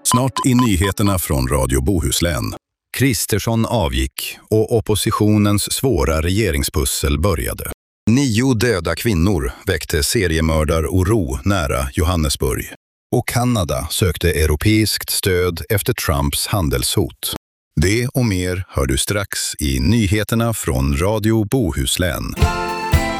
Snart i nyheterna från Radio Bohuslän. Kristersson avgick och oppositionens svåra regeringspussel började. 9 döda kvinnor väckte seriemördaroro nära Johannesburg. Och Kanada sökte europeiskt stöd efter Trumps handelshot. Det och mer hör du strax i nyheterna från Radio Bohuslän.